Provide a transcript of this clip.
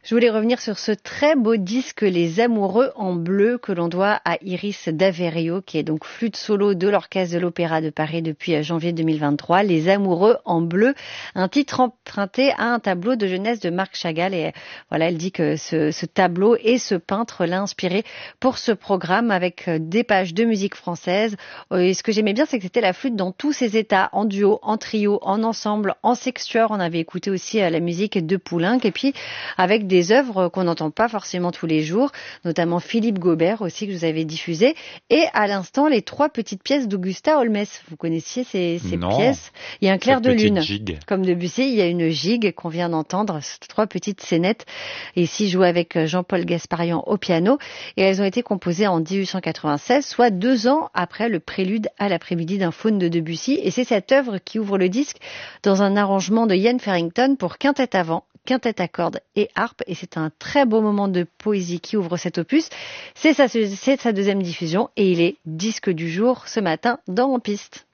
Je voulais revenir sur ce très beau disque Les Amoureux en bleu que l'on doit à Iris Daverio, qui est donc flûte solo de l'Orchestre de l'Opéra de Paris depuis janvier 2023. Les Amoureux en bleu, un titre emprunté à un tableau de jeunesse de Marc Chagall. Et voilà, elle dit que ce tableau et ce peintre l'a inspiré pour ce programme avec des pages de musique française. Et ce que j'aimais bien, c'est que c'était la flûte dans tous ses états, en duo, en trio, en ensemble, en sextuor. On avait écouté aussi la musique de Poulenc et puis avec des œuvres qu'on n'entend pas forcément tous les jours, notamment Philippe Gaubert aussi que vous avez diffusé, et à l'instant les 3 petites pièces d'Augusta Holmès. Vous connaissiez ces pièces? Il y a un clair de lune, gigue. Comme Debussy, il y a une gigue qu'on vient d'entendre, 3 petites scénettes, et ici jouées avec Jean-Paul Gasparian au piano, et elles ont été composées en 1896, soit 2 ans après le prélude à l'après-midi d'un faune de Debussy, et c'est cette œuvre qui ouvre le disque dans un arrangement de Ian Farrington pour quintette à vent, quintette à cordes et harpe, et c'est un très beau moment de poésie qui ouvre cet opus. C'est sa 2e diffusion et il est disque du jour ce matin dans En Piste.